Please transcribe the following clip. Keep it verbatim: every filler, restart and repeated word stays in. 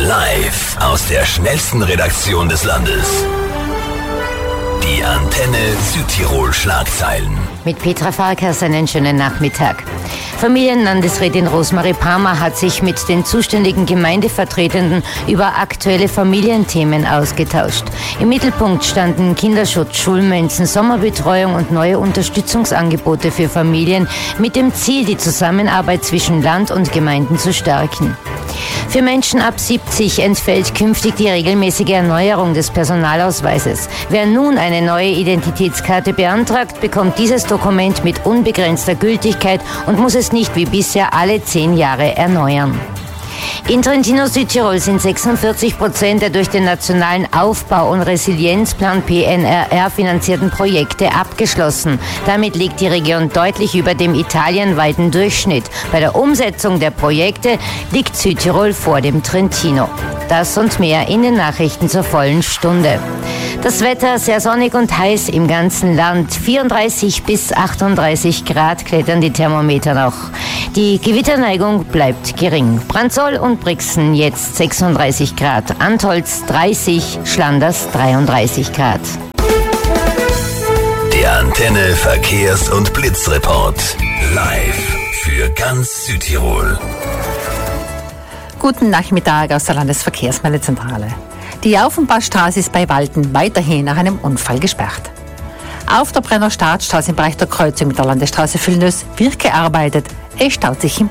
Live aus der schnellsten Redaktion des Landes. Die Antenne Südtirol Schlagzeilen. Mit Petra Farkas einen schönen Nachmittag. Familienlandesrätin Rosemarie Palmer hat sich mit den zuständigen Gemeindevertretenden über aktuelle Familienthemen ausgetauscht. Im Mittelpunkt standen Kinderschutz, Schulmenzen, Sommerbetreuung und neue Unterstützungsangebote für Familien mit dem Ziel, die Zusammenarbeit zwischen Land und Gemeinden zu stärken. Für Menschen ab siebzig entfällt künftig die regelmäßige Erneuerung des Personalausweises. Wer nun eine neue Identitätskarte beantragt, bekommt dieses Dokument mit unbegrenzter Gültigkeit und muss es nicht wie bisher alle zehn Jahre erneuern. In Trentino Südtirol sind sechsundvierzig Prozent der durch den Nationalen Aufbau- und Resilienzplan P N R R finanzierten Projekte abgeschlossen. Damit liegt die Region deutlich über dem italienweiten Durchschnitt. Bei der Umsetzung der Projekte liegt Südtirol vor dem Trentino. Das und mehr in den Nachrichten zur vollen Stunde. Das Wetter sehr sonnig und heiß im ganzen Land. vierunddreißig bis achtunddreißig Grad klettern die Thermometer noch. Die Gewitterneigung bleibt gering. Brandsol und Brixen jetzt sechsunddreißig Grad. Antholz dreißig, Schlanders dreiunddreißig Grad. Der Antenne Verkehrs- und Blitzreport. Live für ganz Südtirol. Guten Nachmittag aus der Landesverkehrsmeldezentrale. Die Auf- und Passstraße ist bei Walten weiterhin nach einem Unfall gesperrt. Auf der Brenner Startstraße im Bereich der Kreuzung mit der Landesstraße Villeneuve wird gearbeitet. Es staut sich im